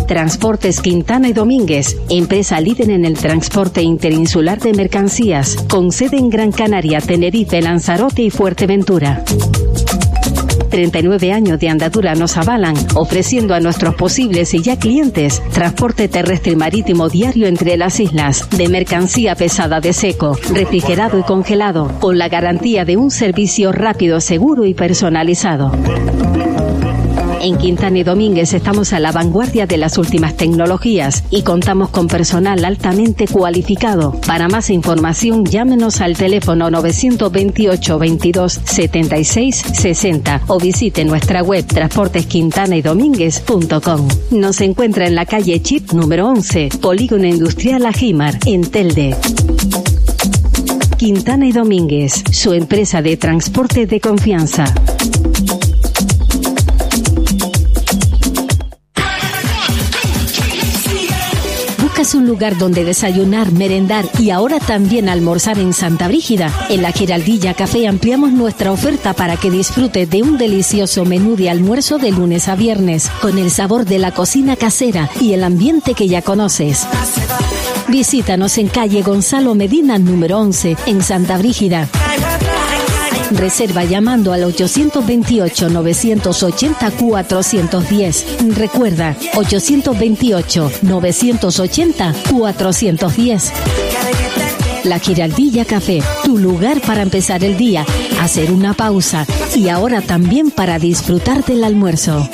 Transportes Quintana y Domínguez, empresa líder en el transporte interinsular de mercancías, con sede en Gran Canaria, Tenerife, Lanzarote y Fuerteventura. 39 años de andadura nos avalan, ofreciendo a nuestros posibles y ya clientes transporte terrestre y marítimo diario entre las islas, de mercancía pesada de seco, refrigerado y congelado, con la garantía de un servicio rápido, seguro y personalizado. En Quintana y Domínguez estamos a la vanguardia de las últimas tecnologías y contamos con personal altamente cualificado. Para más información, llámenos al teléfono 928 22 76 60 o visite nuestra web transportesquintanaydomínguez.com. Nos encuentra en la calle Chip número 11, Polígono Industrial Ajimar, en Telde. Quintana y Domínguez, su empresa de transporte de confianza. ¿Buscas un lugar donde desayunar, merendar y ahora también almorzar en Santa Brígida? En la Giraldilla Café ampliamos nuestra oferta para que disfrutes de un delicioso menú de almuerzo de lunes a viernes, con el sabor de la cocina casera y el ambiente que ya conoces. Visítanos en calle Gonzalo Medina, número 11, en Santa Brígida. Reserva llamando al 828-980-410. Recuerda, 828-980-410. La Giraldilla Café, tu lugar para empezar el día, hacer una pausa y ahora también para disfrutar del almuerzo.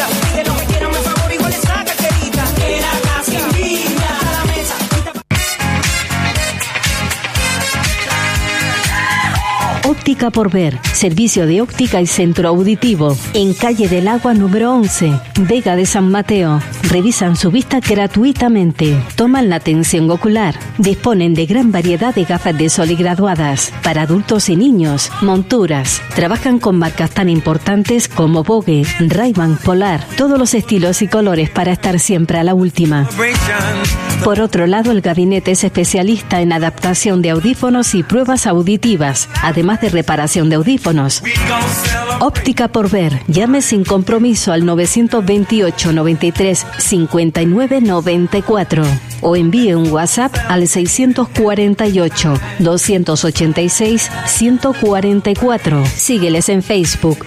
Óptica por Ver, servicio de óptica y centro auditivo, en calle del Agua número 11, Vega de San Mateo. Revisan su vista gratuitamente, toman la atención ocular, disponen de gran variedad de gafas de sol y graduadas, para adultos y niños, monturas, trabajan con marcas tan importantes como Vogue, Ray-Ban, Polar, todos los estilos y colores para estar siempre a la última. Por otro lado, el gabinete es especialista en adaptación de audífonos y pruebas auditivas, además de reparación de audífonos. Óptica por Ver. Llame sin compromiso al 928 93 59 94 o envíe un WhatsApp al 648 286 144. Sígueles en Facebook.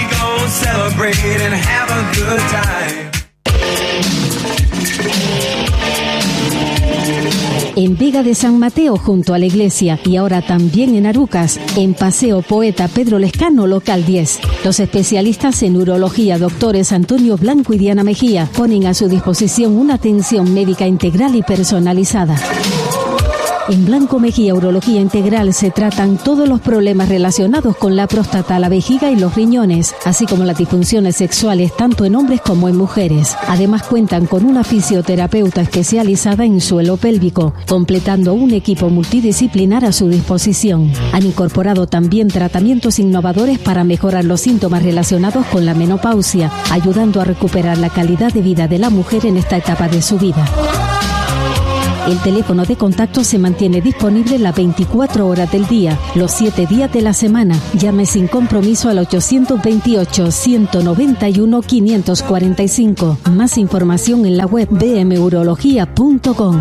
En Vega de San Mateo junto a la iglesia y ahora también en Arucas, en Paseo Poeta Pedro Lescano, local 10. Los especialistas en urología, doctores Antonio Blanco y Diana Mejía, ponen a su disposición una atención médica integral y personalizada. En Blanco Mejía Urología Integral se tratan todos los problemas relacionados con la próstata, la vejiga y los riñones, así como las disfunciones sexuales tanto en hombres como en mujeres. Además cuentan con una fisioterapeuta especializada en suelo pélvico, completando un equipo multidisciplinar a su disposición. Han incorporado también tratamientos innovadores para mejorar los síntomas relacionados con la menopausia, ayudando a recuperar la calidad de vida de la mujer en esta etapa de su vida. El teléfono de contacto se mantiene disponible las 24 horas del día, los 7 días de la semana. Llame sin compromiso al 828-191-545. Más información en la web bmurología.com.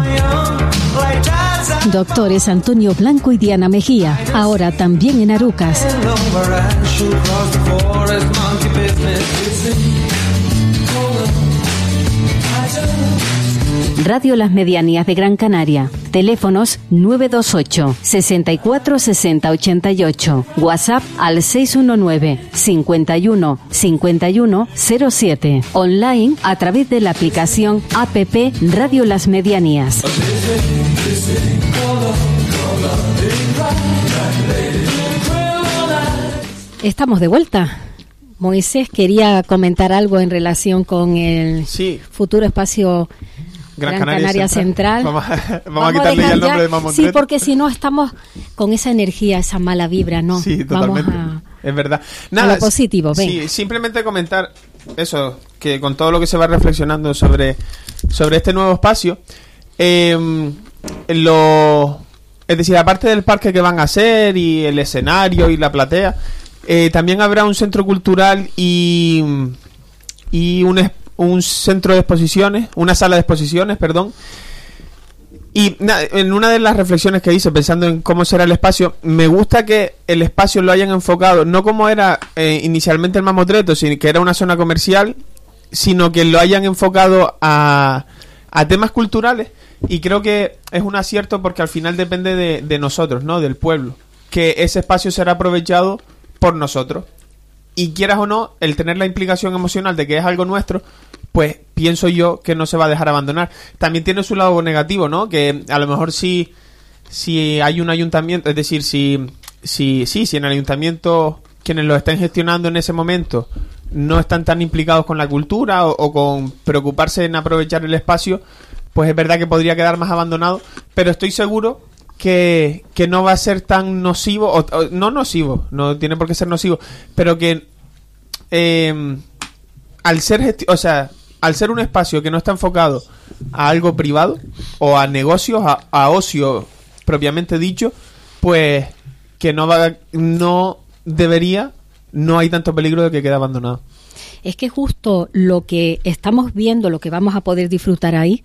Doctores Antonio Blanco y Diana Mejía, ahora también en Arucas. Radio Las Medianías de Gran Canaria. Teléfonos 928 64 60 88. WhatsApp al 619 51 51 07. Online a través de la aplicación APP Radio Las Medianías. Estamos de vuelta. Moisés quería comentar algo en relación con el futuro espacio Gran Canaria Central. Vamos a quitarle ya el nombre de Mamón. Sí, porque si no estamos con esa energía, esa mala vibra, ¿no? Sí, totalmente. Es verdad. Nada, a lo positivo, venga. Sí, simplemente comentar eso, que con todo lo que se va reflexionando sobre este nuevo espacio, es decir, aparte del parque que van a hacer y el escenario y la platea, también habrá un centro cultural y un centro de exposiciones, una sala de exposiciones, perdón. Y en una de las reflexiones que hice pensando en cómo será el espacio, me gusta que el espacio lo hayan enfocado no como era inicialmente el Mamotreto, sino que era una zona comercial, sino que lo hayan enfocado a temas culturales. Y creo que es un acierto porque al final depende de nosotros, ¿no? Del pueblo, que ese espacio será aprovechado por nosotros. Y quieras o no, el tener la implicación emocional de que es algo nuestro, pues pienso yo que no se va a dejar abandonar. También tiene su lado negativo, ¿no? Que a lo mejor si hay un ayuntamiento, es decir, si en el ayuntamiento quienes lo estén gestionando en ese momento no están tan implicados con la cultura o con preocuparse en aprovechar el espacio, pues es verdad que podría quedar más abandonado, pero estoy seguro que no va a ser tan nocivo, o no nocivo, no tiene por qué ser nocivo, pero que al ser un espacio que no está enfocado a algo privado o a negocios, a ocio propiamente dicho, pues que no hay tanto peligro de que quede abandonado. Es que justo lo que estamos viendo, lo que vamos a poder disfrutar ahí,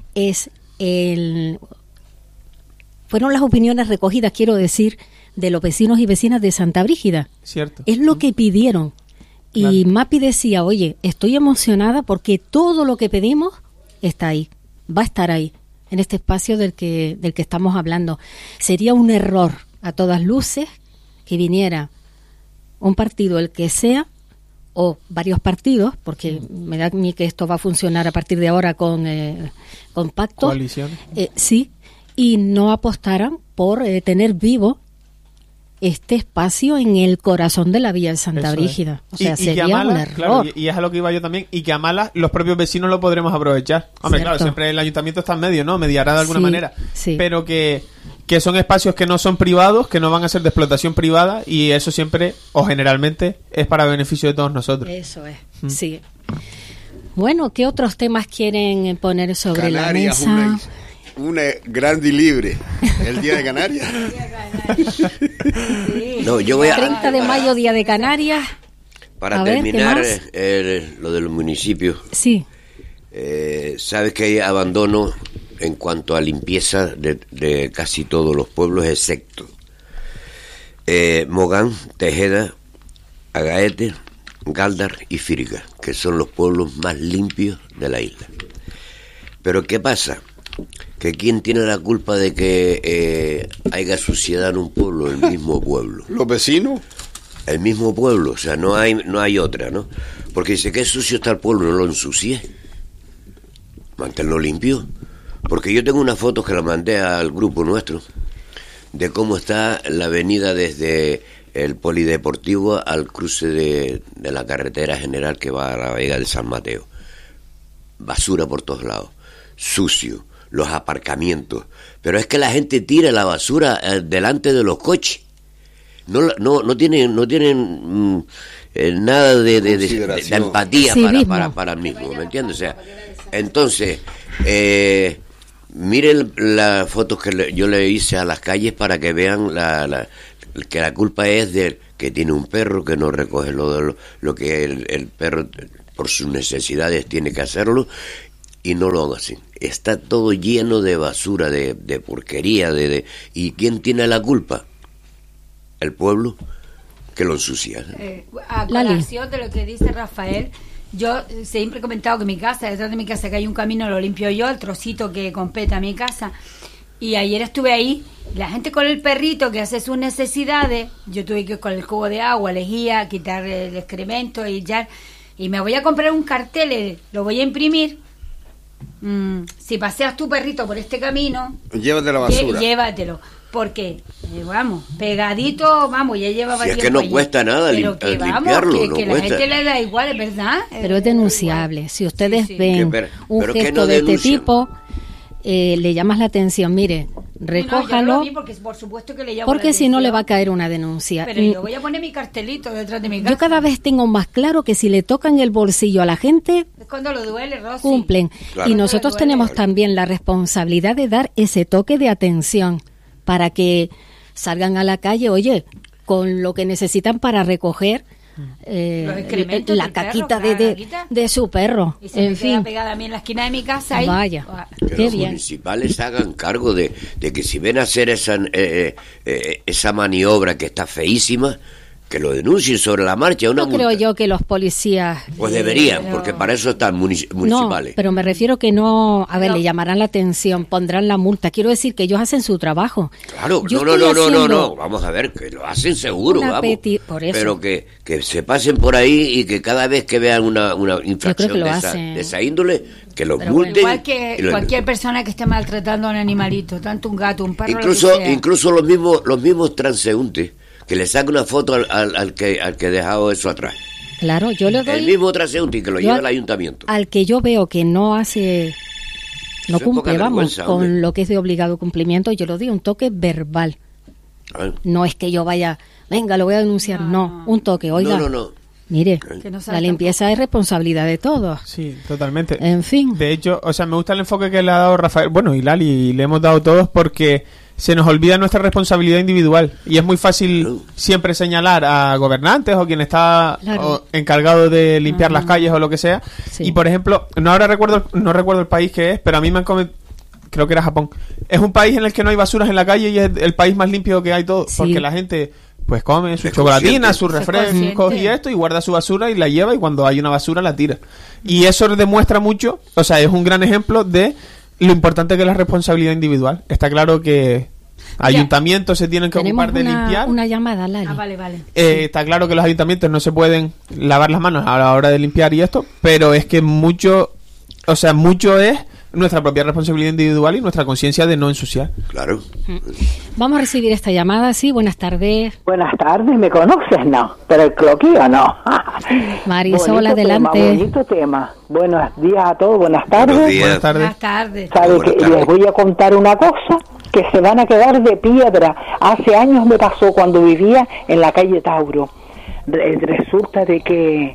fueron las opiniones recogidas, quiero decir, de los vecinos y vecinas de Santa Brígida. Cierto. Es lo que pidieron. Claro. Y Mapi decía, oye, estoy emocionada porque todo lo que pedimos está ahí, va a estar ahí, en este espacio del que estamos hablando. Sería un error, a todas luces, que viniera un partido, el que sea, o varios partidos, porque me da a mí que esto va a funcionar a partir de ahora con pactos. Coaliciones. Sí, y no apostaran por tener vivo este espacio en el corazón de la Villa de Santa Brígida. O sea, sería un error. Claro, y es a lo que iba yo también, y que a malas los propios vecinos lo podremos aprovechar. Hombre, Cierto. claro, siempre el ayuntamiento está en medio, ¿no? Mediará de alguna manera. Sí. Pero que son espacios que no son privados, que no van a ser de explotación privada, y eso siempre, o generalmente, es para beneficio de todos nosotros. Eso es, sí. Bueno, ¿qué otros temas quieren poner sobre Canarias, la mesa? Una grande y libre. El Día de Canarias. No, yo voy a 30 de mayo, Día de Canarias. Para A ver, terminar ¿qué lo de los municipios. Sí. Sabes que hay abandono en cuanto a limpieza de casi todos los pueblos, excepto Mogán, Tejeda, Agaete, Galdar y Firga, que son los pueblos más limpios de la isla. Pero ¿qué pasa? Que ¿quién tiene la culpa de que haya suciedad en un pueblo? El mismo pueblo. ¿Los vecinos? El mismo pueblo, o sea, no hay otra, ¿no? Porque dice que sucio está el pueblo, no lo ensucie. Manténlo limpio. Porque yo tengo unas fotos que la mandé al grupo nuestro de cómo está la avenida desde el Polideportivo al cruce de la carretera general que va a la Vega de San Mateo. Basura por todos lados, sucio, los aparcamientos. Pero es que la gente tira la basura delante de los coches. No tienen nada de empatía para el mismo, ¿me entiendes? O sea, entonces, miren las fotos que yo le hice a las calles para que vean que la culpa es de que tiene un perro que no recoge lo que el perro por sus necesidades tiene que hacerlo y no lo hacen. Está todo lleno de basura, de porquería, ¿y quién tiene la culpa? El pueblo que lo ensucia. A colación de lo que dice Rafael, yo siempre he comentado que mi casa, detrás de mi casa que hay un camino, lo limpio yo, el trocito que completa mi casa. Y ayer estuve ahí, la gente con el perrito que hace sus necesidades, yo tuve que ir con el cubo de agua, lejía, quitar el excremento y ya. Y me voy a comprar un cartel, lo voy a imprimir. Si paseas tu perrito por este camino, llévate la basura. Llévatelo. Porque, vamos, pegadito, vamos, ya llevaba si tiempo. Es que no allí. cuesta nada limpiarlo. Que la gente le da igual, es verdad. Pero es denunciable. Si ustedes ven un pero gesto de este tipo, le llamas la atención, mire, recójalo, porque por supuesto que le llamo porque la si no atención. le va a caer una denuncia. Pero yo voy a poner mi cartelito detrás de mi casa. Yo cada vez tengo más claro que si le tocan el bolsillo a la gente, es cuando lo duele, Rosy. cumplen. Claro. Y nosotros tenemos también la responsabilidad de dar ese toque de atención para que salgan a la calle, oye, con lo que necesitan para recoger Los excrementos la del perro, caquita claro, la caquita. de su perro. Y se me En queda fin, pegada a mí en la esquina de mi casa. vaya, Que qué los bien. municipales hagan cargo de que si ven hacer esa maniobra que está feísima, que lo denuncien sobre la marcha. Una No creo multa. yo que los policías... Pues deberían, pero- porque para eso están No, municipales. pero me refiero que no, a ver, No. le llamarán la atención, pondrán la multa. Quiero decir que ellos hacen su trabajo. Claro, Yo no, estoy haciendo no, vamos a ver, que lo hacen seguro, una vamos. por eso. Pero que se pasen por ahí y que cada vez que vean una infracción que lo de hacen. esa índole, que los Pero bueno, multen. Igual y que lo- cualquier persona que esté maltratando a un animalito, tanto un gato, un perro, incluso lo que sea. incluso los mismos transeúntes, que le saquen una foto al que ha dejado eso atrás. Claro, yo le doy El mismo transeúnte y que lo Yo lleve al- al ayuntamiento. al que yo veo que no hace, no Eso es cumple, poca vamos, vergüenza, con hombre. lo que es de obligado cumplimiento, yo le doy un toque verbal. Ah, No es que yo vaya, venga, lo voy a denunciar, no, un toque, oiga. No. Mire, Que no la sabe limpieza es responsabilidad de todos. Sí, totalmente. En fin. De hecho, o sea, me gusta el enfoque que le ha dado Rafael, bueno, y Lali, y le hemos dado todos porque se nos olvida nuestra responsabilidad individual y es muy fácil Claro. siempre señalar a gobernantes o quien está Claro. encargado de limpiar las calles o lo que sea. Sí. Y por ejemplo, no recuerdo el país que es, pero a mí me han comentado, creo que era Japón. Es un país en el que no hay basuras en la calle y es el país más limpio que hay todo, Sí. porque la gente pues come sus Es chocolatinas, sus consciente. refrescos y consciente. esto y guarda su basura y la lleva y cuando hay una basura la tira. Y eso demuestra mucho, o sea, es un gran ejemplo de lo importante que es la responsabilidad individual. Está claro que ayuntamientos se tienen que Tenemos ocupar de limpiar. una llamada, Lali. Ah, vale. Está claro que los ayuntamientos no se pueden lavar las manos a la hora de limpiar y esto, pero es que mucho es nuestra propia responsabilidad individual y nuestra conciencia de no ensuciar. Claro. Vamos a recibir esta llamada, sí, buenas tardes. Buenas tardes, ¿me conoces? No, pero el cloquillo no. Marisol, Bonito adelante. Tema, bonito tema. Buenos días a todos, buenas tardes. Buenos días. Buenas tardes. Buenas tardes. ¿Sabe Buenas que tardes. les voy a contar una cosa? Que se van a quedar de piedra. Hace años me pasó cuando vivía en la calle Tauro. Resulta de que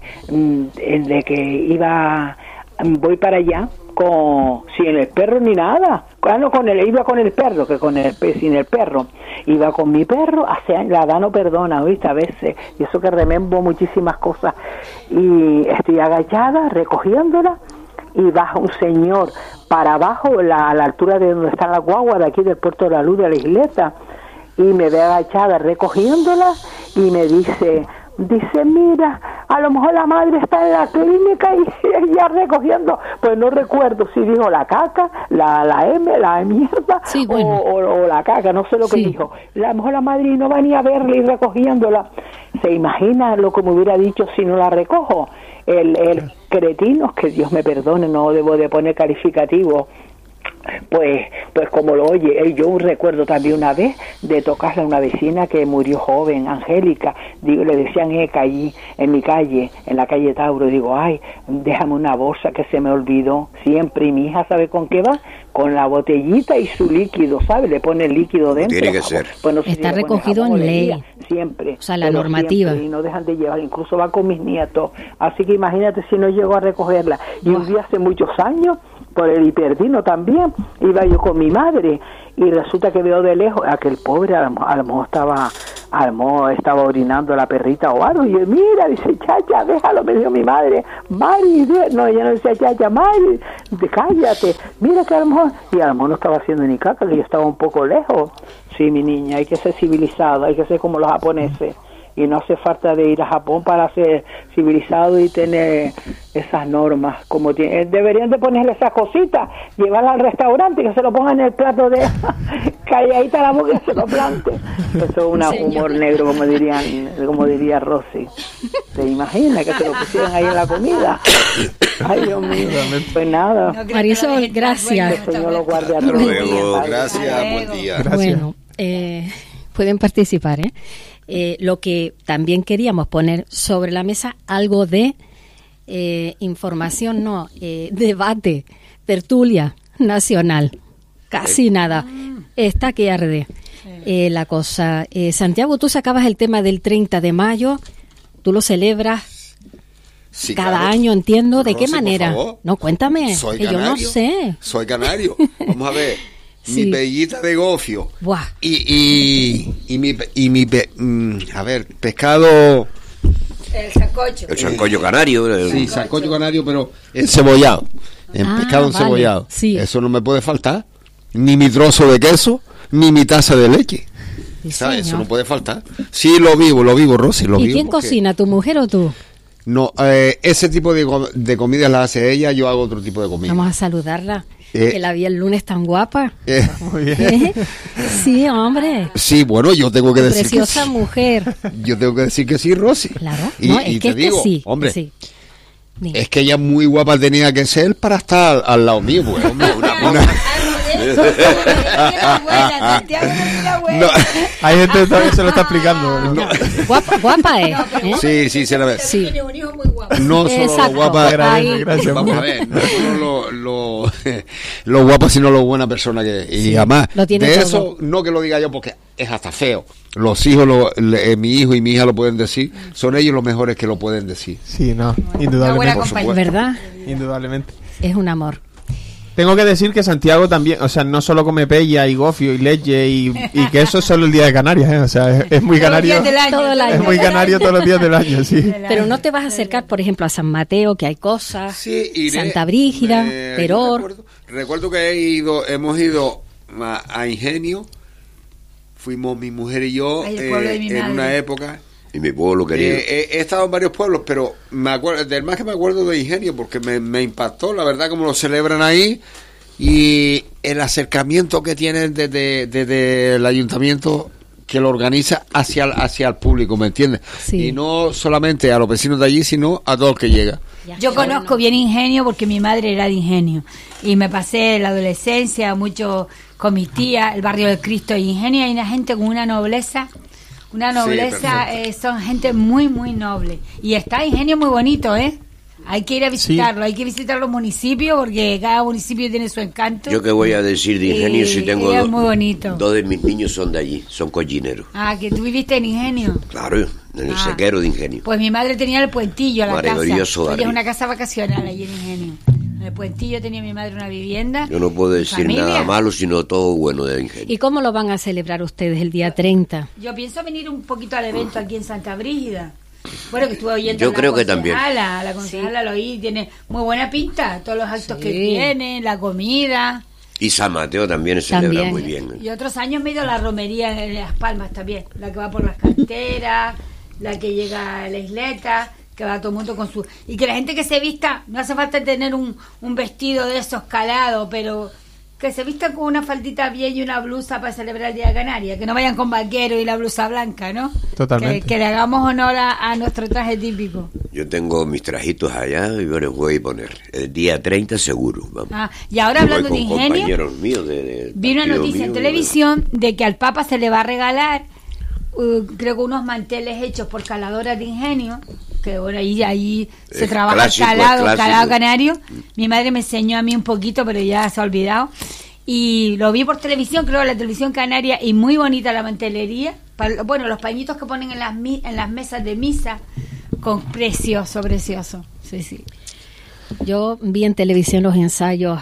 voy para allá sin el perro ni nada. Claro, iba con el perro, sin el perro. Iba con mi perro, hace años, la edad no perdona, ¿viste? A veces, y eso que remembo muchísimas cosas. Y estoy agachada, recogiéndola, y baja un señor para abajo, a la altura de donde está la guagua, de aquí del Puerto de la Luz, de la isleta, y me ve agachada recogiéndola, y me dice, mira, a lo mejor la madre está en la clínica y ella recogiendo, pues no recuerdo si dijo la caca, la mierda, Sí, bueno. o la caca, no sé lo que Sí. dijo. A lo mejor la madre no va ni a verla y recogiéndola. ¿Se imagina lo que me hubiera dicho si no la recojo? El cretino, que Dios me perdone, no debo de poner calificativo, pues como lo oye. Yo recuerdo también una vez de tocarle a una vecina que murió joven, Angélica, le decían allí en mi calle, en la calle Tauro, digo, ay, déjame una bolsa que se me olvidó siempre, y mi hija ¿sabe con qué va? Con la botellita y su líquido, ¿sabe? Le pone el líquido dentro. Tiene que ser. Pues no sé Está si le pone recogido jabón en o ley. lejía, siempre. O sea, la pero normativa. siempre, y no dejan de llevar, incluso va con mis nietos. Así que imagínate si no llego a recogerla. Y un día hace muchos años, por el hiperdino también, iba yo con mi madre y resulta que veo de lejos a que el pobre a lo mejor estaba orinando la perrita o algo, y yo, mira, dice, chacha, déjalo, me dijo mi madre, Mari, no, ella no decía chacha, Mari, cállate, mira que a lo mejor no estaba haciendo ni caca, que yo estaba un poco lejos. Sí, mi niña, hay que ser civilizado, hay que ser como los japoneses, y no hace falta de ir a Japón para ser civilizado y tener esas normas como deberían de ponerle esas cositas, llevarla al restaurante, que se lo pongan en el plato de calladita la boca y se lo plante. Eso es un humor negro, como diría Rosy. ¿Se imagina que se lo pusieran ahí en la comida? Ay, Dios mío. Pues nada, No creo que Marisol, lo dejen gracias. que el Señor lo guarde a Hasta todos. luego, Bye. gracias, Hasta buen luego. día. Gracias. Bueno, pueden participar, ¿eh? Lo que también queríamos poner sobre la mesa, algo de información, debate, tertulia nacional. Casi nada. Está que arde la cosa. Santiago, tú sacabas el tema del 30 de mayo, tú lo celebras Sí, cada claro. año, entiendo. ¿De qué Rosy, por manera? favor. No, cuéntame, Soy que yo no canario. sé. Soy canario. Vamos a ver. Sí. Mi bellita de gofio. Buah. A ver, pescado El sancocho. El sancocho canario. Sí, sancocho canario, pero encebollado. En pescado encebollado. Sí. Eso no me puede faltar. Ni mi trozo de queso, ni mi taza de leche. Sí, ¿Sabes? Eso señor. no puede faltar. Sí, lo vivo, Rosy, lo ¿Y vivo. quién porque- cocina, tu mujer o tú? No, ese tipo de comidas las hace ella, yo hago otro tipo de comida. Vamos a saludarla. Que la vi el lunes tan guapa. Muy bien. ¿Eh? Sí, hombre. Sí, bueno, yo tengo que decir Preciosa que sí. mujer. Yo tengo que decir que sí, Rosy. Claro. Y, No, y es que te digo, sí. hombre, Sí. Dime. es que ella muy guapa tenía que ser para estar al lado mío, pues, hombre, No. Hay gente que todavía se lo está explicando. No. Guapa es. ¿eh? Sí, se la ve. Sí. Tiene un hijo muy guapo. No solo Exacto. lo guapa, Ahí. Gracias. vamos a ver, no solo lo guapa, sino lo buena persona que es. Y además, lo tiene de todo. eso, no que lo diga yo porque es hasta feo. Los hijos, mi hijo y mi hija lo pueden decir, son ellos los mejores que lo pueden decir. Sí, no, Una indudablemente. buena Por compañía. supuesto. ¿Verdad? Indudablemente. Es un amor. Tengo que decir que Santiago también, o sea, no solo come pella y gofio y leche y queso solo el día de Canarias, ¿eh? O sea, es muy Todos los días canario. del año, Todo el año. Es muy canario todos los días del año, sí. Pero no te vas a acercar, por ejemplo, a San Mateo, que hay cosas. Sí, iré. Santa Brígida, Yo Teror. recuerdo que hemos ido a Ingenio, fuimos mi mujer y yo Ay, el pueblo de mi en madre. una época. Y mi pueblo querido. He estado en varios pueblos, pero me acuerdo, del más que me acuerdo de Ingenio, porque me impactó, la verdad, como lo celebran ahí y el acercamiento que tienen desde el ayuntamiento que lo organiza hacia el público, ¿me entiendes? Sí. Y no solamente a los vecinos de allí, sino a todo el que llega. Yo conozco bien Ingenio porque mi madre era de Ingenio y me pasé la adolescencia mucho con mis tías, el barrio del Cristo y Ingenio. Hay una gente con una nobleza, perfecto. son gente muy muy noble y está Ingenio muy bonito, ¿eh? Hay que ir a visitarlo, hay que visitar los municipios porque cada municipio tiene su encanto. Yo que voy a decir de Ingenio si tengo es muy bonito. dos de mis niños son de allí, son cochineros. Ah, que tú viviste en Ingenio. Claro, en el sequero de Ingenio. Pues mi madre tenía el Puentillo, la Maravilloso casa. Ella barrio. es una casa vacacional allí en Ingenio. En el Puentillo tenía mi madre una vivienda. Yo no puedo decir familia. nada malo, sino todo bueno de Ingenio. ¿Y cómo lo van a celebrar ustedes el día 30? Yo pienso venir un poquito al evento aquí en Santa Brígida. Bueno, que estuve oyendo Yo a la creo que también. concejala, la concejala lo oí, tiene muy buena pinta, todos los actos que tiene, la comida. Y San Mateo también se celebra También. muy bien. Y otros años me he ido a la romería en Las Palmas también, la que va por las canteras, la que llega a la isleta, que va todo el mundo con su... Y que la gente que se vista, no hace falta tener un vestido de esos calados, pero que se vistan con una faldita bien y una blusa para celebrar el Día de Canarias, que no vayan con vaquero y la blusa blanca, ¿no? Totalmente. Que le hagamos honor a nuestro traje típico. Yo tengo mis trajitos allá y yo los voy a poner. El día 30 seguro. Vamos. Ah, y ahora Yo voy hablando de con Ingenio, compañeros míos vi una partido noticia mío, en televisión de que al Papa se le va a regalar, creo que unos manteles hechos por caladoras de Ingenio, que bueno, ahí se Es trabaja clásico, el es clásico. calado canario. Mi madre me enseñó a mí un poquito, pero ya se ha olvidado. Y lo vi por televisión, creo, la televisión canaria, y muy bonita la mantelería. Bueno, los pañitos que ponen en las mesas de misa, con precioso. Sí, sí. Yo vi en televisión los ensayos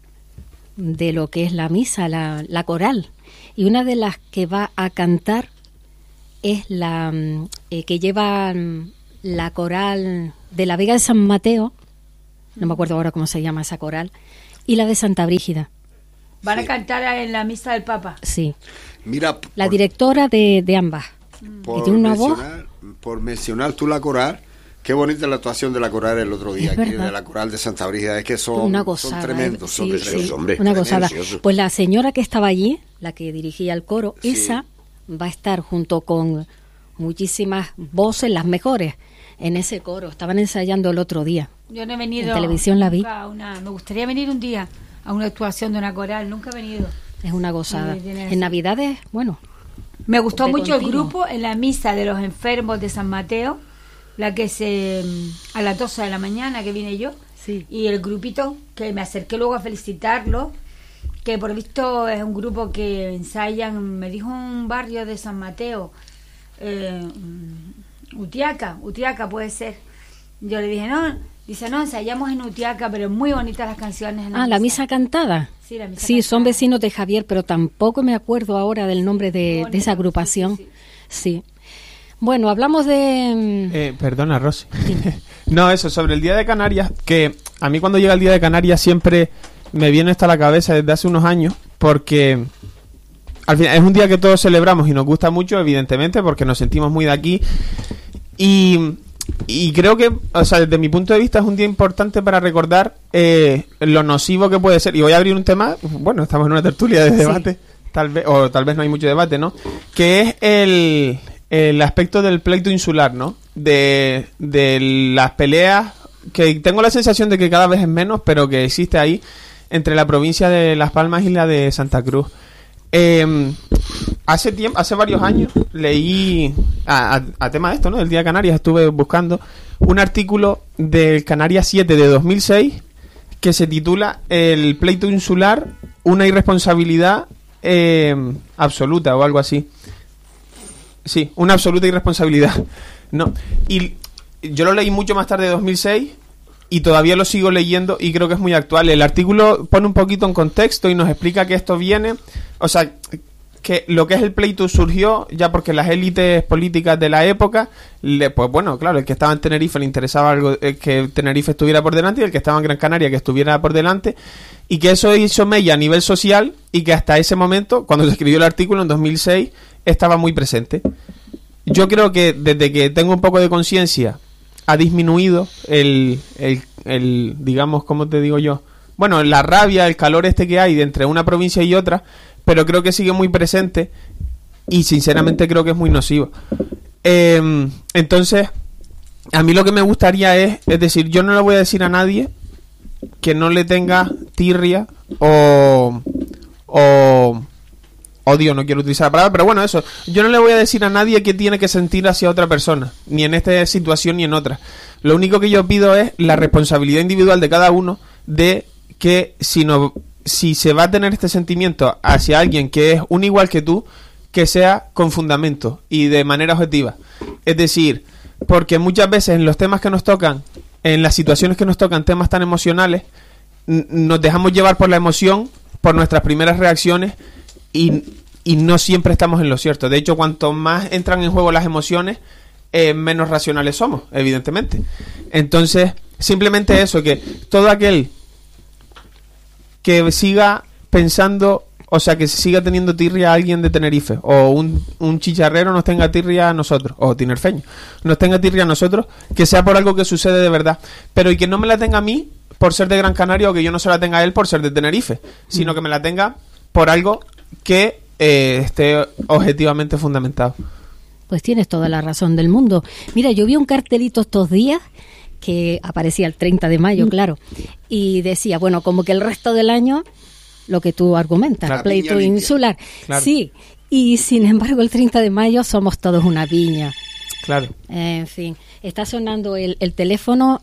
de lo que es la misa, la coral. Y una de las que va a cantar es la que lleva la coral de la Vega de San Mateo, no me acuerdo ahora cómo se llama esa coral, y la de Santa Brígida. Van a cantar en la misa del Papa. Sí. Mira, La directora de ambas. por Y tiene una voz. por mencionar tú la coral, qué bonita la actuación de la coral el otro día, Es aquí, verdad. de la coral de Santa Brígida, es que son, Una son gozada. tremendos, son Sí, tremendos. sí, hombre, una gozada. precioso. Pues la señora que estaba allí, la que dirigía el coro, Sí. esa va a estar junto con muchísimas voces, las mejores, en ese coro. Estaban ensayando el otro día. Yo no he venido. En televisión la vi. nunca me gustaría venir un día a una actuación de una coral. Nunca he venido. Es una gozada. Sí, tiene En eso. Navidades, bueno, Me gustó De mucho el continuo. grupo en la misa de los enfermos de San Mateo, la que a las 12 de la mañana que vine yo. Sí. Y el grupito, que me acerqué luego a felicitarlo, que por visto es un grupo que ensayan, me dijo un barrio de San Mateo, Utiaca puede ser. Yo le dije, no, dice, no, ensayamos en Utiaca, pero muy bonitas las canciones. En la misa cantada. Sí, la misa Sí, son cantada. vecinos de Javier, pero tampoco me acuerdo ahora del nombre de esa agrupación. Sí. Sí. Bueno, hablamos de... Perdona, Rosy. No, eso, sobre el Día de Canarias, que a mí cuando llega el Día de Canarias siempre me viene esto a la cabeza desde hace unos años, porque al final es un día que todos celebramos y nos gusta mucho, evidentemente, porque nos sentimos muy de aquí. Y creo que, o sea, desde mi punto de vista es un día importante para recordar lo nocivo que puede ser. Y voy a abrir un tema, bueno, estamos en una tertulia de debate, tal vez no hay mucho debate, ¿no? Que es el aspecto del pleito insular, ¿no? De las peleas, que tengo la sensación de que cada vez es menos, pero que existe ahí, entre la provincia de Las Palmas y la de Santa Cruz. Hace varios años leí a tema de esto, ¿no? Del Día de Canarias, estuve buscando un artículo del Canarias 7 de 2006 que se titula El pleito insular, una irresponsabilidad absoluta o algo así. Sí, una absoluta irresponsabilidad, ¿no? Y yo lo leí mucho más tarde de 2006 y todavía lo sigo leyendo y creo que es muy actual. El artículo pone un poquito en contexto y nos explica que esto viene, o sea, que lo que es el pleito surgió ya porque las élites políticas de la época, pues bueno, claro, el que estaba en Tenerife le interesaba algo, que Tenerife estuviera por delante, y el que estaba en Gran Canaria que estuviera por delante, y que eso hizo mella a nivel social y que hasta ese momento, cuando se escribió el artículo en 2006, estaba muy presente. Yo creo que desde que tengo un poco de conciencia ha disminuido el digamos, ¿cómo te digo yo? Bueno, la rabia, el calor que hay de entre una provincia y otra, pero creo que sigue muy presente y sinceramente creo que es muy nocivo. Entonces, a mí lo que me gustaría es decir, yo no le voy a decir a nadie que no le tenga tirria o odio, no quiero utilizar la palabra, pero bueno, eso, yo no le voy a decir a nadie qué tiene que sentir hacia otra persona, ni en esta situación ni en otra. Lo único que yo pido es la responsabilidad individual de cada uno de que si se va a tener este sentimiento hacia alguien que es un igual que tú, que sea con fundamento y de manera objetiva. Es decir, porque muchas veces en los temas que nos tocan, en las situaciones que nos tocan, temas tan emocionales, nos dejamos llevar por la emoción, por nuestras primeras reacciones y no siempre estamos en lo cierto. De hecho, cuanto más entran en juego las emociones, menos racionales somos, evidentemente. Entonces, simplemente eso, que todo aquel que siga pensando, o sea, que siga teniendo tirria a alguien de Tenerife, o un chicharrero nos tenga tirria a nosotros, o tinerfeño nos tenga tirria a nosotros, que sea por algo que sucede de verdad, pero y que no me la tenga a mí por ser de Gran Canaria, o que yo no se la tenga a él por ser de Tenerife, sino que me la tenga por algo que esté objetivamente fundamentado. Pues tienes toda la razón del mundo. Mira, yo vi un cartelito estos días que aparecía el 30 de mayo, claro, y decía, bueno, como que el resto del año, lo que tú argumentas, claro, pleito insular. Claro. Sí, y sin embargo el 30 de mayo somos todos una piña. Claro. En fin, está sonando el teléfono,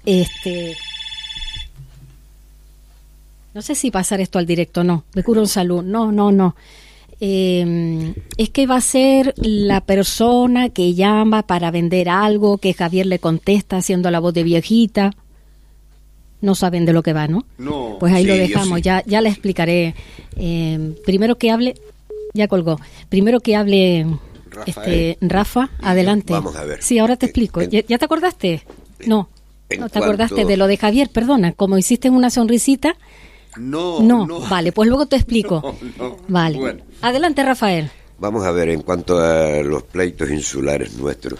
no sé si pasar esto al directo, no, de Curo en Salud, no. Es que va a ser la persona que llama para vender algo, que Javier le contesta haciendo la voz de viejita. No saben de lo que va, ¿no? No. Pues ahí sí, lo dejamos, sí. ya le explicaré. Primero que hable, ya colgó. Primero que hable Rafa, adelante. Vamos a ver. Sí, ahora te explico. ¿Ya te acordaste? No te acordaste de lo de Javier, perdona. Como hiciste una sonrisita. No. Vale, pues luego te explico. No. Vale. Bueno. Adelante, Rafael. Vamos a ver, en cuanto a los pleitos insulares nuestros.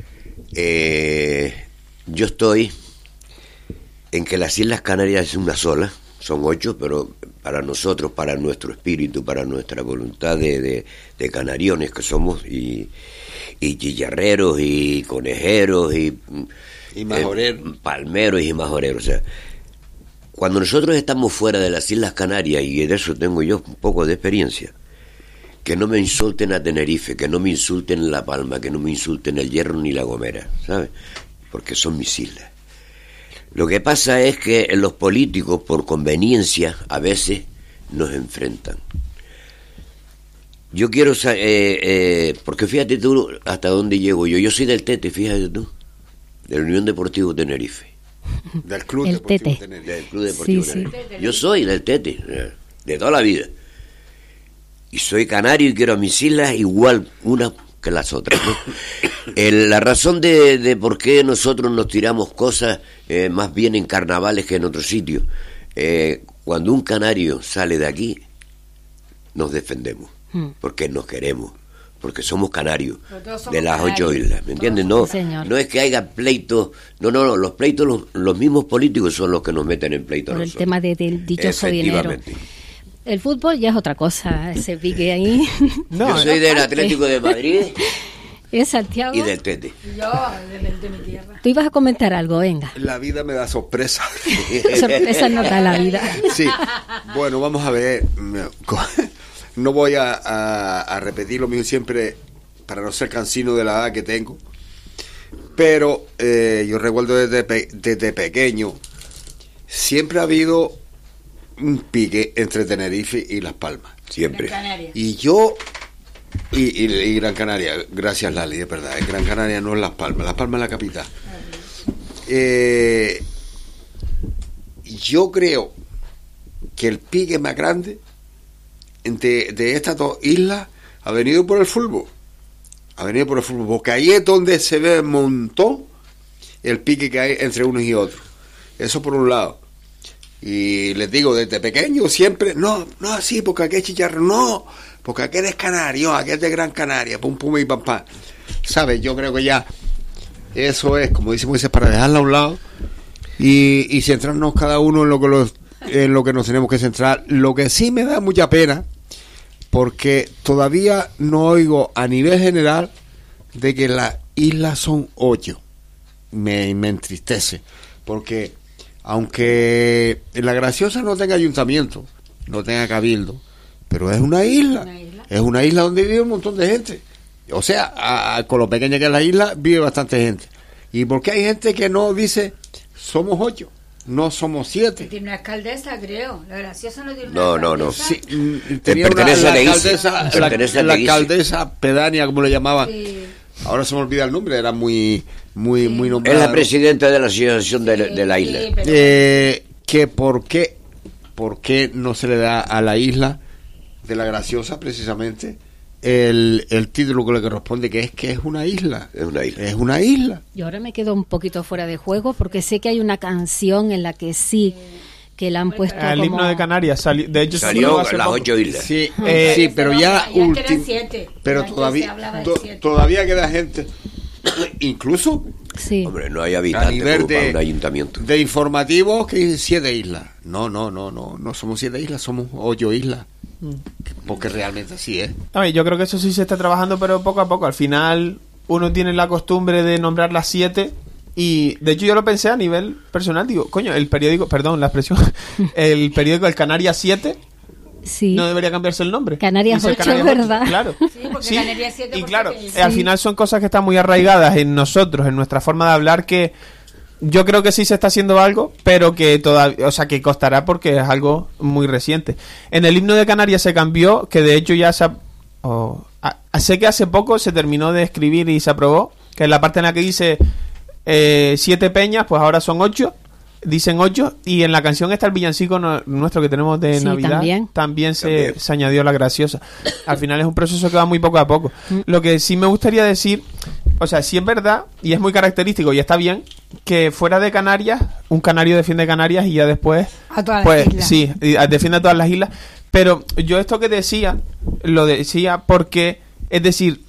Yo estoy en que las Islas Canarias es una sola, son 8, pero para nosotros, para nuestro espíritu, para nuestra voluntad de canariones que somos, y chillarreros, y conejeros, y majoreros, palmeros y majoreros, o sea, cuando nosotros estamos fuera de las Islas Canarias, y de eso tengo yo un poco de experiencia, que no me insulten a Tenerife, que no me insulten La Palma, que no me insulten el Hierro ni La Gomera, ¿sabes? Porque son mis islas. Lo que pasa es que los políticos, por conveniencia, a veces nos enfrentan. Yo quiero porque fíjate tú hasta dónde llego yo. Yo soy del Tete, fíjate tú, de la Unión Deportiva Tenerife. Del Club el Deportivo Tete. Tenerife. Del Club Deportivo Sí, Tenerife. Yo soy del Tete, de toda la vida. Y soy canario y quiero a mis islas igual, una que las otras, ¿no? La razón de por qué nosotros nos tiramos cosas más bien en carnavales que en otros sitios, cuando un canario sale de aquí, nos defendemos, porque nos queremos, porque somos canarios de las 8 islas, ¿me entiendes? No, no es que haya pleitos, no, los pleitos los mismos políticos son los que nos meten en pleitos. Por el tema del dichoso dinero. El fútbol ya es otra cosa, ese pique ahí. No, yo soy del Atlético de Madrid. ¿Es Santiago? Y del Tete. Yo, de mi tierra. Tú ibas a comentar algo, venga. La vida me da sorpresa. Sorpresa no da la vida. Sí. Bueno, vamos a ver. No voy a repetir lo mismo siempre para no ser cansino de la edad que tengo. Pero yo recuerdo desde pequeño, siempre ha habido un pique entre Tenerife y Las Palmas. Siempre. Y yo... Y Gran Canaria, gracias Lali, es verdad, Gran Canaria no es Las Palmas, Las Palmas es la capital. Yo creo que el pique más grande de estas dos islas ha venido por el fútbol. Porque ahí es donde se ve un montón el pique que hay entre unos y otros. Eso por un lado. Y les digo, desde pequeño siempre, no así, porque aquí es chicharro, no, porque aquel es canario, aquel es de Gran Canaria, pum pum y pam pam. ¿Sabes? Yo creo que ya eso es, como dice Moisés, para dejarla a un lado y centrarnos cada uno en lo que nos tenemos que centrar. Lo que sí me da mucha pena, porque todavía no oigo a nivel general de que las islas son 8. Me entristece, porque aunque La Graciosa no tenga ayuntamiento, no tenga cabildo, pero es una isla. Es una isla donde vive un montón de gente. O sea, con lo pequeña que es la isla, vive bastante gente. ¿Y por qué hay gente que no dice, somos 8, no somos 7? Tiene una alcaldesa, creo. La Graciosa no tiene una alcaldesa. No. Sí, tenía la alcaldesa pedánea, como le llamaban. Sí. Ahora se me olvida el nombre, era muy nombrada. Es la presidenta de la asociación de la isla. Sí, que por qué no se le da a la isla de La Graciosa precisamente el título que le corresponde, que es una isla. Es una isla. Yo ahora me quedo un poquito fuera de juego porque sé que hay una canción en la que sí que la han puesto el himno de Canarias de hecho salió las 8 islas. Sí, pero ya pero todavía queda gente, incluso sí. Hombre, no hay habitantes a nivel para un ayuntamiento de informativos, que 7 islas. No somos 7 islas, somos 8 islas. Porque realmente así es. A ver, yo creo que eso sí se está trabajando, pero poco a poco. Al final uno tiene la costumbre de nombrar las 7. Y de hecho yo lo pensé a nivel personal, digo, coño, el periódico, perdón la expresión, el periódico El Canarias 7, sí. No debería cambiarse el nombre. Canarias 8, es verdad. Claro. Sí, porque sí. Canarias 7. Y claro, al final son cosas que están muy arraigadas en nosotros, en nuestra forma de hablar, que yo creo que sí se está haciendo algo, pero que todavía, o sea, que costará porque es algo muy reciente. En el himno de Canarias se cambió, que de hecho ya sé que hace poco se terminó de escribir y se aprobó, que es la parte en la que dice 7 peñas, pues ahora son 8, dicen 8, y en la canción está el villancico nuestro que tenemos de Navidad, también se añadió La Graciosa. Al final es un proceso que va muy poco a poco. Lo que sí me gustaría decir, o sea, sí es verdad, y es muy característico, y está bien, que fuera de Canarias, un canario defiende Canarias y ya después, a todas las islas. Sí, defiende a todas las islas, pero yo esto que decía, lo decía porque, es decir,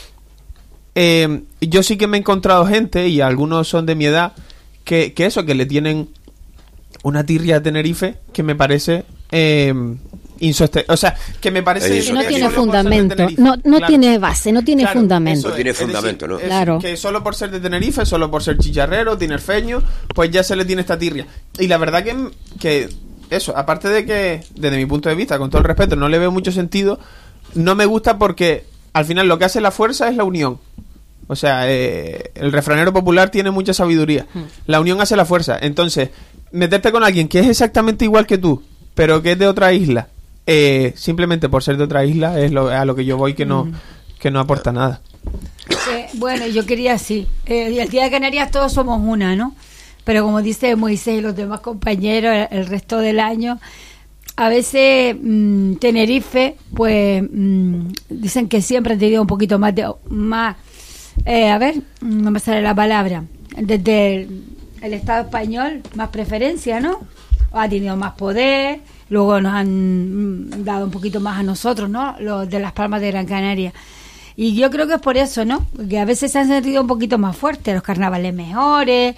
yo sí que me he encontrado gente, y algunos son de mi edad, que le tienen una tirria a Tenerife que me parece insostenible. O sea, que me parece que no tiene fundamento, no tiene base, no tiene fundamento. No tiene fundamento, ¿no? Claro. Que solo por ser de Tenerife, solo por ser chicharrero, tinerfeño, pues ya se le tiene esta tirria. Y la verdad que eso, aparte de que, desde mi punto de vista, con todo el respeto, no le veo mucho sentido, no me gusta porque al final lo que hace la fuerza es la unión. O sea, el refranero popular tiene mucha sabiduría. La unión hace la fuerza. Entonces, meterte con alguien que es exactamente igual que tú, pero que es de otra isla, simplemente por ser de otra isla, es a lo que yo voy, que no aporta nada. Bueno, yo quería así. El Día de Canarias todos somos una, ¿no? Pero como dice Moisés y los demás compañeros, el resto del año a veces Tenerife, pues dicen que siempre ha tenido un poquito más a ver, no me sale la palabra, desde el Estado español, más preferencia, ¿no? Ha tenido más poder, luego nos han dado un poquito más a nosotros, ¿no? Los de Las Palmas de Gran Canaria. Y yo creo que es por eso, ¿no? Que a veces se han sentido un poquito más fuertes, los carnavales mejores.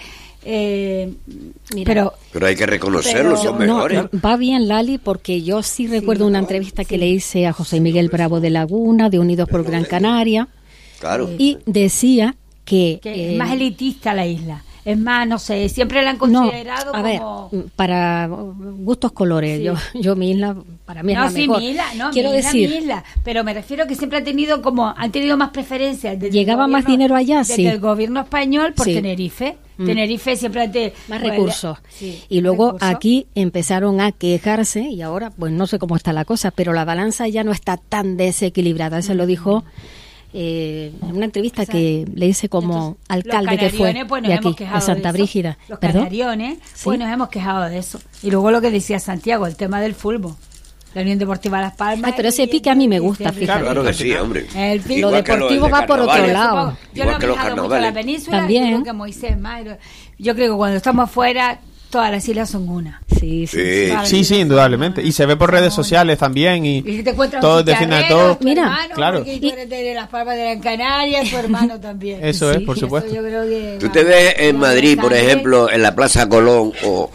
Mira, pero hay que reconocerlo, son mejores. No, va bien, Lali, porque yo sí recuerdo una entrevista que le hice a José Miguel Bravo de Laguna, de Unidos por Gran Canaria. Claro. Y decía que es más elitista la isla. Es más, no sé, siempre la han considerado a ver, como... para gustos colores. Sí. Yo mi isla, para mí es la mejor. Mi isla, quiero decir, mi isla, pero me refiero que siempre han tenido más preferencia. Llegaba más dinero allá, desde sí. el gobierno español por Sí. Tenerife. Tenerife siempre más recursos. Sí, y luego recursos. aquí empezaron a quejarse y ahora pues no sé cómo está la cosa, pero la balanza ya no está tan desequilibrada. Eso lo dijo en una entrevista que le hice como alcalde que fue pues, de aquí, de Santa Brígida. Los ¿Perdón? canariones, Sí. pues nos hemos quejado de eso. Y luego lo que decía Santiago, el tema del fútbol. La Unión Deportiva Las Palmas. Ay, pero ese pique a mí me gusta, fíjate. Claro que sí, hombre. El pique. Lo Igual que deportivo de va por otro carnavales. lado. Yo Igual lo que he los viajado mucho a la carnavales. península. También. Igual que Moisés Mairo. Yo creo que cuando estamos fuera, todas las islas son una. Sí. Sí, indudablemente. Y se ve por redes sociales también. Y si te encuentras todos un defienden a chicharrero, todos. tu Mira, hermano, claro. porque tú eres de Las Palmas de Gran Canaria, tu hermano también. Eso es, Sí, por eso supuesto. Yo creo que, Tú te ves en Madrid, por también. ejemplo, en la Plaza Colón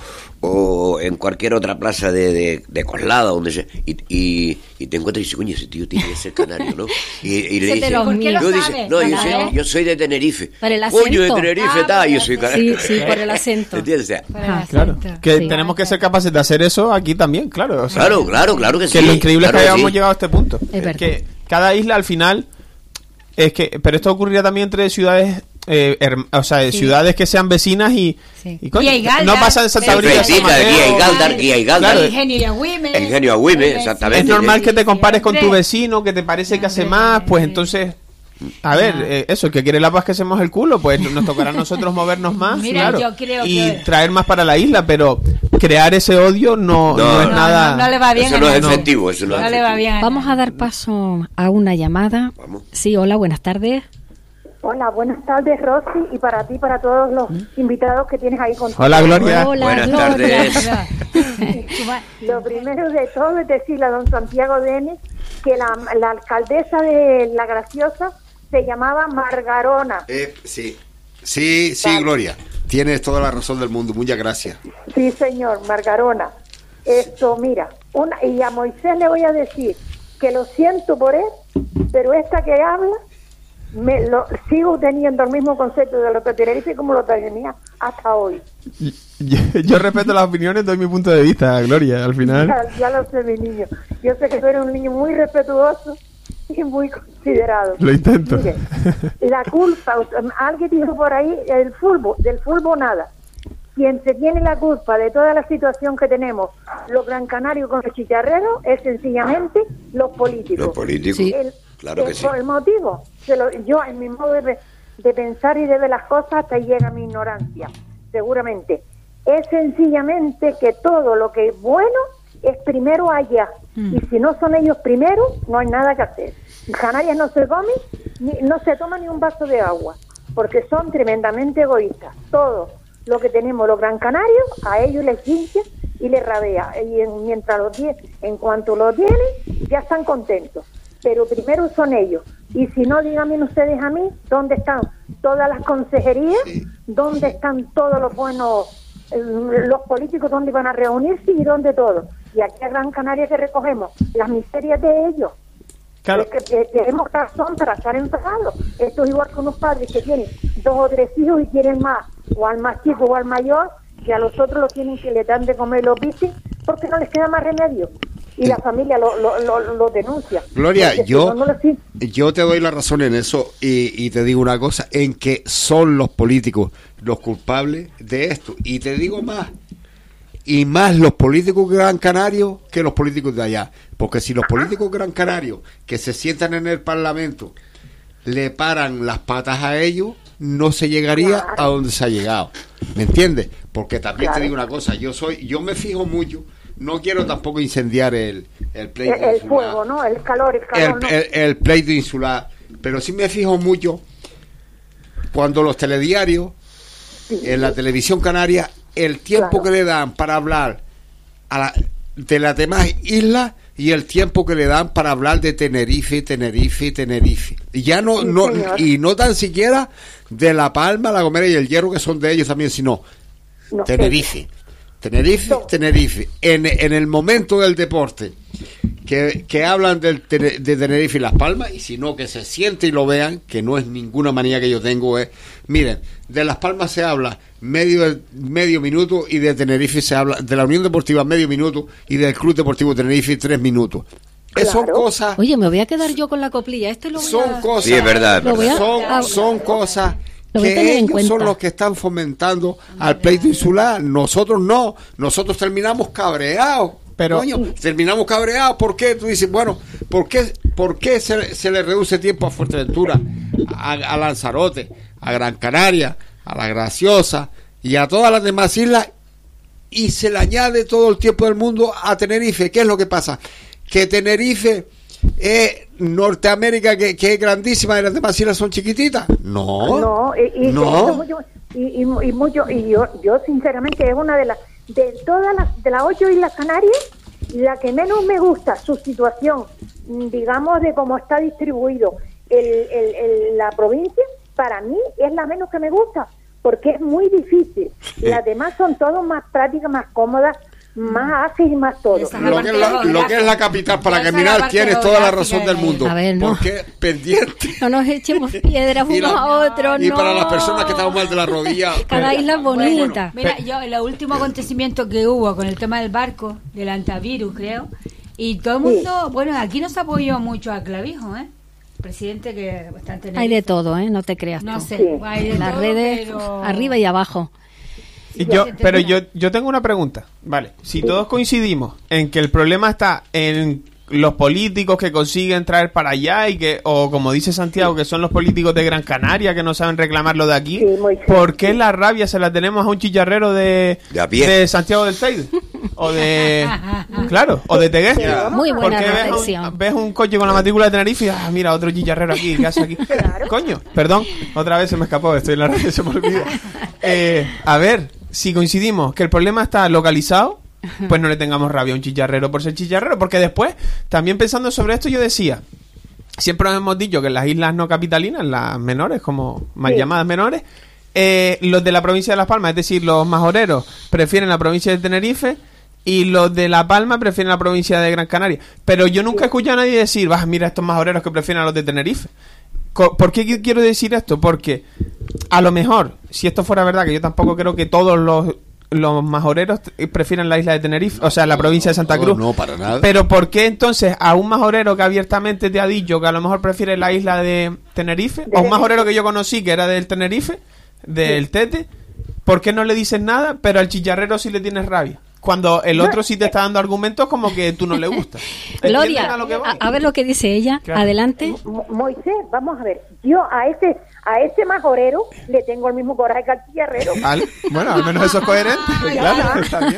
o en cualquier otra plaza de Coslada, donde sea, y te encuentras y dices, coño, ese tío tiene que ser canario, ¿no? Y le Ese dices, de los míos. yo sabes? dice, no, Claro. yo soy de Tenerife. Por el Coño, de acento. Tenerife, Ah, yo por soy el canario. Sí, por el acento. ¿Entiendes? O sea, Para el Claro, acento. que Sí. tenemos que ser capaces de hacer eso aquí también, claro. O sea, claro que sí. que lo increíble claro es que que hayamos sí. llegado a este punto. Es verdad. Que cada isla al final pero esto ocurría también entre ciudades, ciudades que sean vecinas y coño, Y Galdar, no pasa en Santa pero Brígida. sí, San Cerquita de Mateo. Guía y Galdar. Claro. Ingenio y Agüime. Ingenio y Agüime, exactamente. Es normal que te Sí, compares con tu siempre. vecino, que te parece que hace Hombre, más, pues sí. entonces, a ver, eso, el que quiere la paz que hacemos el culo, pues nos tocará a nosotros movernos más, Mira, claro, yo creo y que- traer más para la isla, pero crear ese odio no es nada. No le va bien Eso a no es nadie. efectivo, eso no es No le va efectivo. bien. Vamos a dar paso a una llamada. Vamos. Sí, hola, buenas tardes. Hola, buenas tardes, Rosy, y para ti, para todos los invitados que tienes ahí contigo. Hola, Gloria. Hola, Buenas Gloria. tardes. Lo primero de todo es decirle a don Santiago Denis que la alcaldesa de La Graciosa se llamaba Margarona. Sí, Gloria. Tienes toda la razón del mundo. Muchas gracias. Sí, señor, Margarona. Esto, mira, y a Moisés le voy a decir que lo siento por él, pero esta que habla, sigo teniendo el mismo concepto de lo que Tenerife como lo tenía hasta hoy. Yo respeto las opiniones, doy mi punto de vista, Gloria, al final. Ya lo sé, mi niño. Yo sé que tú eres un niño muy respetuoso y muy considerado. Lo intento. Mire, la culpa, alguien dijo por ahí, del fútbol nada. Quien se tiene la culpa de toda la situación que tenemos, los gran canarios con los chicharreros, es sencillamente los políticos. Los políticos, Sí. claro que sí. Por el motivo, yo en mi modo de pensar y de ver las cosas, hasta ahí llega mi ignorancia, seguramente. Es sencillamente que todo lo que es bueno es primero allá. Y si no son ellos primero, no hay nada que hacer. En Canarias no se come, no se toma ni un vaso de agua, porque son tremendamente egoístas. Todo lo que tenemos los gran canarios, a ellos les hincha y les rabea. Y mientras en cuanto lo tienen, ya están contentos. Pero primero son ellos. Y si no, díganme ustedes a mí, ¿dónde están todas las consejerías? ¿Dónde están todos los buenos, los políticos, dónde van a reunirse y dónde todo? Y aquí a Gran Canaria que recogemos las miserias de ellos. Claro. Es que tenemos razón para estar enfadados. Esto es igual que unos padres que tienen 2 o 3 hijos y quieren más, o al más chico o al mayor, que a los otros lo tienen que le dan de comer los bicis porque no les queda más remedio. Y la familia lo denuncia. Gloria, Porque si yo no lo siguen. yo te doy la razón en eso y te digo una cosa, en que son los políticos los culpables de esto. Y te digo más, y más los políticos gran canarios que los políticos de allá. Porque si los políticos gran canarios que se sientan en el Parlamento le paran las patas a ellos, no se llegaría a donde se ha llegado. ¿Me entiendes? Porque también te digo una cosa, yo me fijo mucho no quiero tampoco incendiar el pleito El insular. fuego, ¿no? El calor, no. El pleito insular. Pero sí me fijo mucho cuando los telediarios, en la televisión canaria, el tiempo que le dan para hablar de las demás islas y el tiempo que le dan para hablar de Tenerife. Y ya no tan siquiera de La Palma, La Gomera y el Hierro, que son de ellos también, sino Tenerife. En el momento del deporte que hablan de Tenerife y Las Palmas, y si no, que se siente y lo vean, que no es ninguna manía que yo tengo, miren, de Las Palmas se habla medio minuto, y de Tenerife se habla, de la Unión Deportiva medio minuto, y del Club Deportivo Tenerife 3 minutos. Claro. Son cosas. Oye, me voy a quedar yo con la coplilla. Esto lo voy son cosas. Sí, es verdad. Son cosas que ellos son los que están fomentando al pleito insular. Nosotros no. Nosotros terminamos cabreados. Pero terminamos cabreados. ¿Por qué? Tú dices, bueno, ¿por qué se le reduce tiempo a Fuerteventura, a Lanzarote, a Gran Canaria, a La Graciosa y a todas las demás islas, y se le añade todo el tiempo del mundo a Tenerife? ¿Qué es lo que pasa? Que Tenerife es Norteamérica, que es grandísima, y las demás islas son chiquititas. No. Y yo sinceramente es una de todas las 8 islas Canarias, la que menos me gusta su situación, digamos, de cómo está distribuido la provincia. Para mí es la menos que me gusta, porque es muy difícil. Las demás son todas más prácticas, más cómodas, más ágiles y más todo. Lo que es la capital para caminar, tienes toda la razón del mundo. A ver, no. Porque pendiente. No nos echemos piedras unos a otros, y para las personas que estamos mal de la rodilla. Cada isla es bonita. Mira, yo el último acontecimiento que hubo con el tema del barco, del antivirus, creo, y todo el mundo, bueno, aquí nos apoyó mucho a Clavijo, presidente, que bastante. Hay de todo, no te creas. No tú. sé, hay de las todo, redes, pero arriba y abajo. Yo tengo una pregunta. Vale, si todos coincidimos en que el problema está en los políticos que consiguen traer para allá, o como dice Santiago, que son los políticos de Gran Canaria que no saben reclamarlo de aquí, ¿por qué la rabia se la tenemos a un chillarrero de Santiago del Teide? O de o de Tegués. Muy buena porque reflexión. ves un coche con la matrícula de Tenerife y mira, otro chillarrero aquí, ¿qué hace aquí? Coño, perdón, otra vez se me escapó, estoy en la radio, se me olvidó. A ver, si coincidimos que el problema está localizado, pues no le tengamos rabia a un chicharrero por ser chicharrero, porque después, también pensando sobre esto, yo decía, siempre nos hemos dicho que en las islas no capitalinas, las menores, como mal llamadas menores, los de la provincia de Las Palmas, es decir, los majoreros, prefieren la provincia de Tenerife, y los de La Palma prefieren la provincia de Gran Canaria. Pero yo nunca he escuchado a nadie decir, mira estos majoreros que prefieren a los de Tenerife. ¿Por qué quiero decir esto? Porque a lo mejor, si esto fuera verdad, que yo tampoco creo que todos los majoreros prefieren la isla de Tenerife, o sea, la provincia de Santa Cruz. No, para nada. Pero ¿por qué entonces a un majorero que abiertamente te ha dicho que a lo mejor prefiere la isla de Tenerife, o un majorero que yo conocí que era del Tenerife, del Tete, ¿por qué no le dices nada, pero al chicharrero sí le tienes rabia? Cuando el otro sí te está dando argumentos como que tú no le gustas. Gloria, a ver lo que dice ella. Claro. Adelante. Moisés, vamos a ver. Yo a ese majorero le tengo el mismo coraje que al chillarrero. Bueno, al menos eso es coherente. Claro, está bien.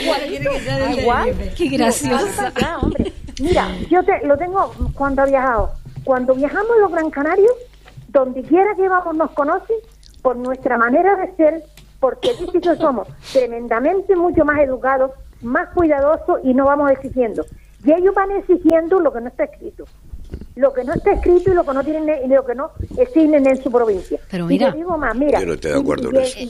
Igual. Qué graciosa. Hombre. Mira, yo lo tengo cuando he viajado. Cuando viajamos los Gran Canarios, donde quiera que vamos nos conocen por nuestra manera de ser, porque nosotros somos tremendamente mucho más educados, más cuidadosos y no vamos exigiendo. Y ellos van exigiendo lo que no está escrito. Lo que no está escrito y lo que no tienen y lo que no exigen en su provincia. Pero mira, y te digo más, mira, yo no estoy de acuerdo con eso.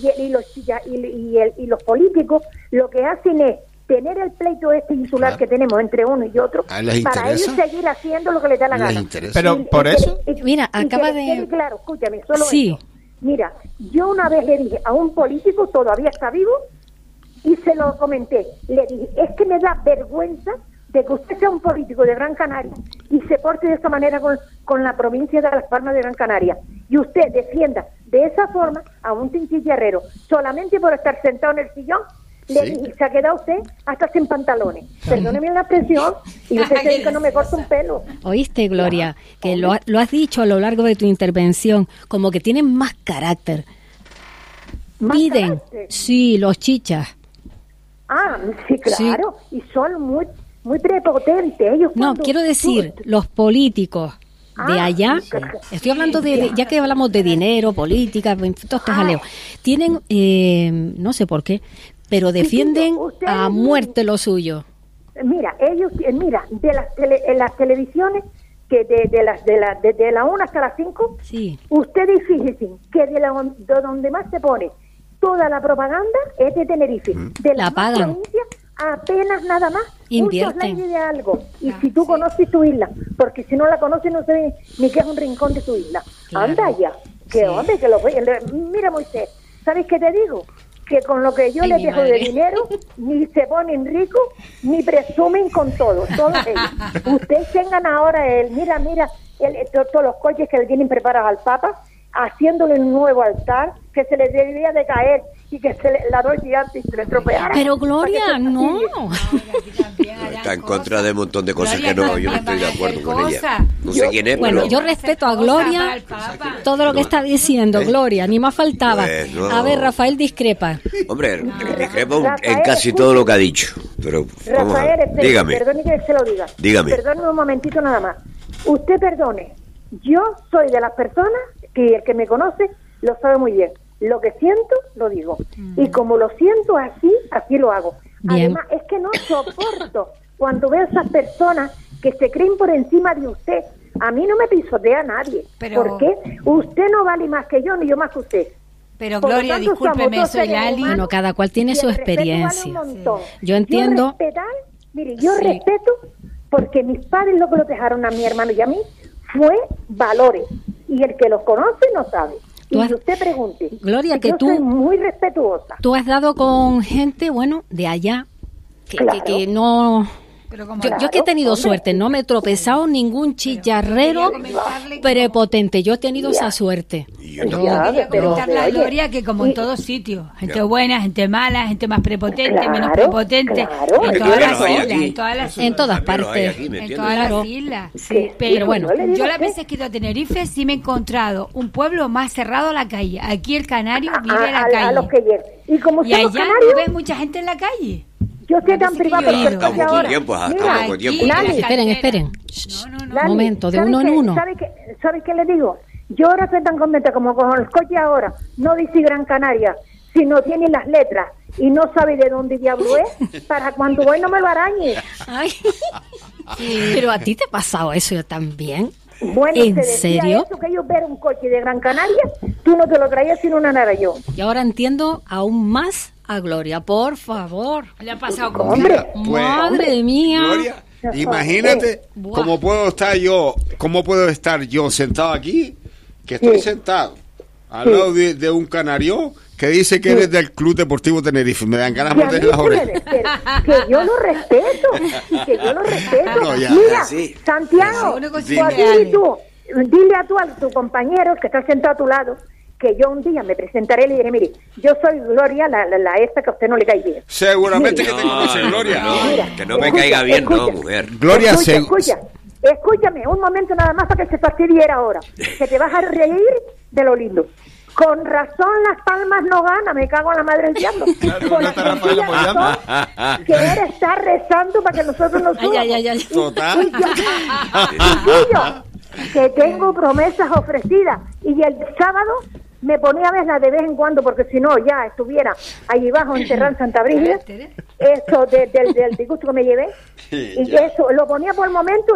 Y los políticos lo que hacen es tener el pleito insular que tenemos entre uno y otro para ellos seguir haciendo lo que les da la gana. Pero por eso, mira, acaba de... Claro, escúchame, solo sí. Esto. Mira, yo una vez le dije a un político, todavía está vivo, y se lo comenté. Le dije, es que me da vergüenza de que usted sea un político de Gran Canaria y se porte de esta manera con la provincia de Las Palmas de Gran Canaria. Y usted defienda de esa forma a un chicharrero solamente por estar sentado en el sillón. Le dije, se ha quedado usted hasta sin pantalones. Perdóneme la expresión, y usted dice que no me corta un pelo. Oíste, Gloria, que lo has dicho a lo largo de tu intervención, como que tienen más carácter. Piden, sí, los chichas. Ah, sí, claro, sí. Y son muy prepotentes. Ellos no, quiero decir, los políticos de allá, estoy hablando de, ya que hablamos de dinero, política, todos estos jaleos, tienen, no sé por qué, pero defienden a muerte lo suyo. Mira, ellos, de las televisiones, que de la 1 hasta las 5, sí. Ustedes fíjense que de donde más se pone toda la propaganda es de Tenerife. De la pagan. Provincias, apenas nada más invierten de algo. Y si tú conoces tu isla, porque si no la conoces no sé ni qué es un rincón de tu isla. Claro. Anda ya, que hombre, que mira, Moisés, ¿sabes qué te digo? Que con lo que yo les dejo de dinero, ni se ponen ricos, ni presumen con todos ellos. Ustedes tengan ahora todos los coches que le tienen preparados al Papa, haciéndole un nuevo altar, que se le debería de caer y que la doy antes se le estropeara. Pero Gloria, no. Está en contra de un montón de cosas Gloria, que no, yo no estoy de acuerdo con ella. No sé quién es, bueno, pero... yo respeto a Gloria todo lo que está diciendo, Gloria, ni más faltaba. Pues no. A ver, Rafael discrepa. Hombre, discrepa en casi todo lo que ha dicho, pero Rafael, dígame. Perdone que se lo diga. Dígame. Perdone un momentito nada más. Usted perdone, yo soy de las personas que el que me conoce lo sabe muy bien. Lo que siento, lo digo. Y como lo siento así lo hago. Bien. Además, es que no soporto cuando veo esas personas que se creen por encima de usted. A mí no me pisotea nadie. ¿Por qué? Usted no vale más que yo, ni yo más que usted. Pero Gloria, discúlpeme, soy Lali. Bueno, cada cual tiene su experiencia. Vale yo entiendo. Yo respeto, porque mis padres lo que lo dejaron a mi hermano y a mí fue valores. Y el que los conoce no sabe. Y usted pregunte. Gloria, que yo tú soy muy respetuosa. Tú has dado con gente, bueno, de allá, que no... Yo que he tenido suerte, no me he tropezado ningún chillarrero prepotente. Yo he tenido esa suerte. Quería comentarle a Gloria que como en todos sitios, gente buena, gente mala, gente más prepotente, menos prepotente, en todas las islas, en todas partes, en todas las islas. Sí, pero bueno, yo las veces que he ido a Tenerife sí me he encontrado un pueblo más cerrado a la calle. Aquí el canario vive en la calle. Y allá no ves mucha gente en la calle. Yo estoy tan privada porque está poco tiempo, esperen. Un momento, de uno en uno. ¿Sabe qué le digo? Yo ahora estoy tan contenta como con el coche ahora. No dice Gran Canaria, sino tiene las letras y no sabe de dónde diablo es, para cuando voy no me lo arañe. Ay. Pero a ti te ha pasado eso también. Bueno, ¿en serio? Eso que yo ver un coche de Gran Canaria, tú no te lo traías sino una nara yo. Y ahora entiendo aún más a Gloria, por favor. Le ha pasado con hombre, madre mía. Gloria, imagínate cómo puedo estar yo sentado aquí, que estoy sentado al lado de un canario que dice que eres del Club Deportivo Tenerife. Me dan ganas de meterle las orejas. Que yo lo respeto. No, mira, Santiago, dile a tu compañero que está sentado a tu lado que yo un día me presentaré y le diré, mire, yo soy Gloria, la esta que a usted no le cae bien. Seguramente que te conoce, Gloria. Que no me caiga bien, no, mujer. Gloria, escúchame, un momento nada más para que se fastidiera ahora, que te vas a reír de lo lindo. Con razón Las Palmas no gana, me cago en la madre del diablo. Claro, con no la sencilla razón que él está rezando para que nosotros nos subamos. Total. Y yo, que tengo promesas ofrecidas, y el sábado me ponía a verla de vez en cuando, porque si no ya estuviera allí abajo enterrada en Santa Brígida, eso del disgusto que me llevé, y eso lo ponía por el momento.